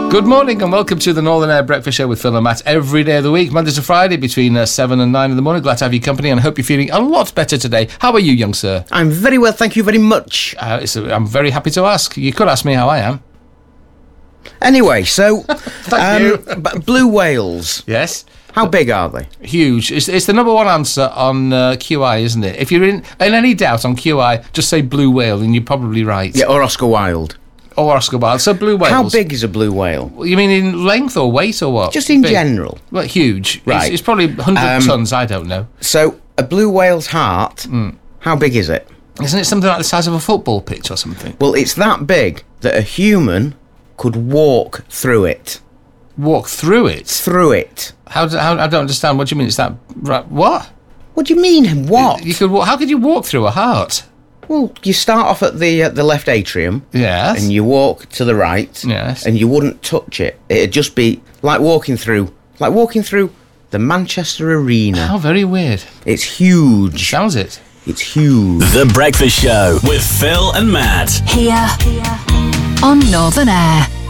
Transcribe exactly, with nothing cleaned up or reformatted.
Good morning and welcome to the Northern Air Breakfast Show with Phil and Matt every day of the week, Monday to Friday between uh, seven and nine in the morning. Glad to have your company and I hope you're feeling a lot better today. How are you, young sir? I'm very well, thank you very much. Uh, it's a, I'm very happy to ask. You could ask me how I am. Anyway, so Thank you. b- blue whales, Yes? how big are they? Huge. It's, it's the number one answer on uh, Q I, isn't it? If you're in, in any doubt on Q I, just say blue whale and you're probably right. Yeah, or Oscar Wilde. Or Oscar Wilde. So blue whales. How big is a blue whale? You mean in length or weight or what? Just in Big? general. Well, huge. Right. It's, it's probably one hundred Um, tons, I don't know. So, a blue whale's heart, how big is it? Isn't it something like the size of a football pitch or something? Well, it's that big that a human could walk through it. Walk through it? Through it. How, do, how I don't understand. What do you mean? It's that... Right, what? What do you mean, what? You could. wa- How could you walk through a heart? Well, you start off at the uh, the left atrium, Yes. and you walk to the right, Yes. and you wouldn't touch it. It'd just be like walking through, like walking through the Manchester Arena. How very weird. It's huge. Sounds it. It's huge. The Breakfast Show with Phil and Matt. Here on Northern Air.